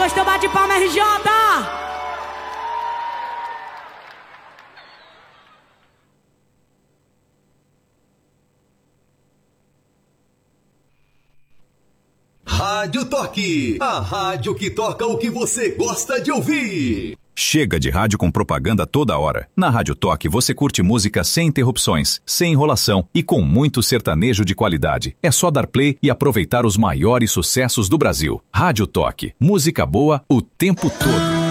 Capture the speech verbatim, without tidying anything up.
gostou, bate palma, R J. Rádio Toque, a rádio que toca o que você gosta de ouvir. Chega de rádio com propaganda toda hora. Na Rádio Toque você curte música sem interrupções, sem enrolação e com muito sertanejo de qualidade. É só dar play e aproveitar os maiores sucessos do Brasil. Rádio Toque, música boa o tempo todo.